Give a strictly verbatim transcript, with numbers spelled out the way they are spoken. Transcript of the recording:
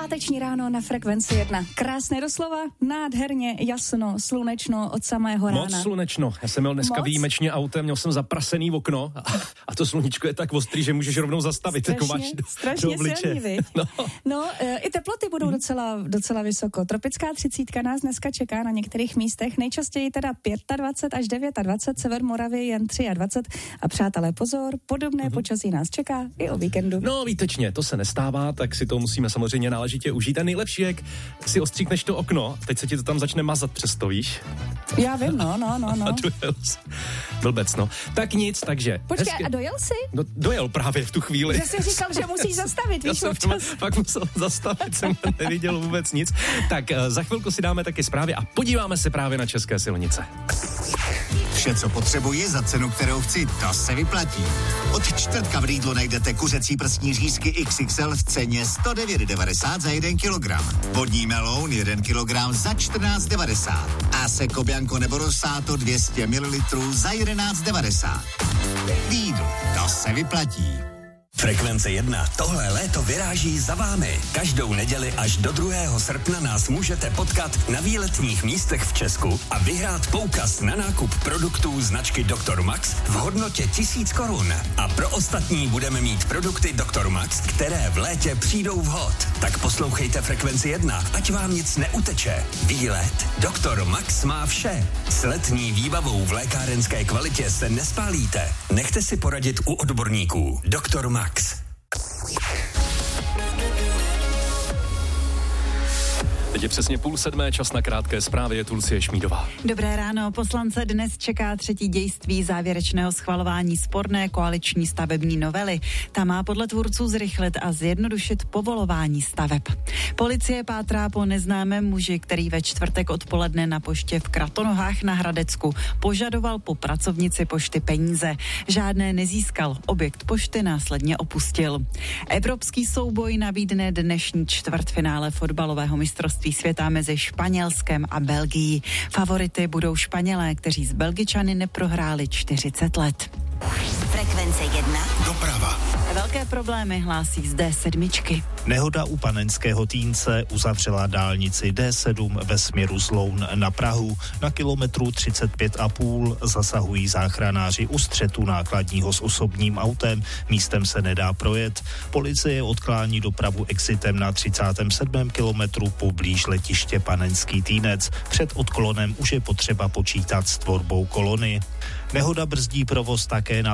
Páteční ráno na Frekvenci jedna. Krásné doslova, nádherně, jasno, slunečno od samého rána. Moc slunečno. Já jsem měl dneska Moc? výjimečně autem, měl jsem zaprasený v okno a, a to sluníčko je tak ostrý, že můžeš rovnou zastavit. Strašně, jako máš do, strašně do silný, viď? No, no e, i teploty budou hmm. docela, docela vysoko. Tropická třicítka nás dneska čeká na některých místech, nejčastěji teda dvacet pět až dvacet devět, sever Moravy jen dvacet tři a přátelé pozor, podobné hmm. počasí nás čeká i o víkendu. No výtečně, to se nestává, tak si to musíme samozřejmě náležitě užít. A nejlepší, jak si ostříkneš to okno, teď se ti to tam začne mazat přesto, víš? Já vím, no, no, no, no. Blbec, no. Tak nic, takže... Počkej, hezky... a dojel jsi? No, dojel právě v tu chvíli. Že jsi říkal, že musíš zastavit, víš, Já občas. jsem fakt musel zastavit, jsem neviděl vůbec nic. Tak za chvilku si dáme taky zprávy a podíváme se právě na české silnice. Vše, co potřebuji za cenu, kterou chci, to se vyplatí. Od čtvrtka v Lidlu najdete kuřecí prsní řízky iks iks el v ceně sto devět devadesát za jeden kilogram. Vodní meloun jeden kilogram za čtrnáct devadesát. A Seko Bianco nebo Rosato dvě stě mililitrů za jedenáct devadesát. Lidl, to se vyplatí. Frekvence jedna. Tohle léto vyráží za vámi. Každou neděli až do druhého srpna nás můžete potkat na výletních místech v Česku a vyhrát poukaz na nákup produktů značky doktor Max v hodnotě tisíc korun. A pro ostatní budeme mít produkty doktor Max, které v létě přijdou vhod. Tak poslouchejte Frekvenci jedna, ať vám nic neuteče. Výlet doktor Max má vše. S letní výbavou v lékárenské kvalitě se nespálíte. Nechte si poradit u odborníků. doktor Max. Teď je přesně půl sedmé, čas na krátké zprávy, je tu Lucie Šmídová. Dobré ráno, poslance dnes čeká třetí dějství závěrečného schvalování sporné koaliční stavební novely. Ta má podle tvůrců zrychlit a zjednodušit povolování staveb. Policie pátrá po neznámém muži, který ve čtvrtek odpoledne na poště v Kratonohách na Hradecku požadoval po pracovnici pošty peníze. Žádné nezískal, objekt pošty následně opustil. Evropský souboj nabídne dnešní čtvrtfinále fotbalového mistrovství světa mezi Španělskem a Belgií. Favority budou Španělé, kteří s Belgičany neprohráli čtyřicet let. Frekvence jedna. Doprava. Velké problémy hlásí z dé sedm. Nehoda u Panenského Týnce uzavřela dálnici dé sedm ve směru z Loun na Prahu. Na kilometru třicet pět a půl zasahují záchranáři u střetu nákladního s osobním autem. Místem se nedá projet. Policie odklání dopravu exitem na třicátém sedmém kilometru poblíž letiště Panenský Týnec. Před odklonem už je potřeba počítat s tvorbou kolony. Nehoda brzdí provoz také na